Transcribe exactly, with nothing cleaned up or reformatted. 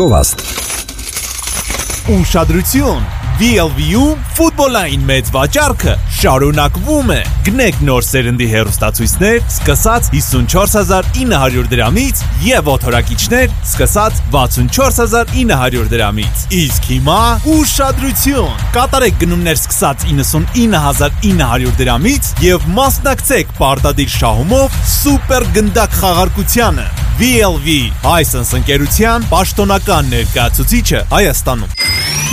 Գովաստ։ Ուշադրություն, վի ել վի-ում ֆուտբոլային մեծ վաճառքը շարունակվում է։ Գնեք նոր սերնդի հեռուստացույցներ սկսած հիսունչորս հազար ինը հարյուր դրամից եւ օթորակիչներ սկսած վաթսունչորս հազար ինը հարյուր դրամից։ Իսկ հիմա ուշադրություն, կատարեք գնումներ սկսած իննսունինը հազար ինը հարյուր դրամից եւ մասնակցեք պարտադիր շահումով սուպեր գնդակ խաղարկությանը։ վի ել վի License ընկերության պաշտոնական ներկայացուցիչը Հայաստանում։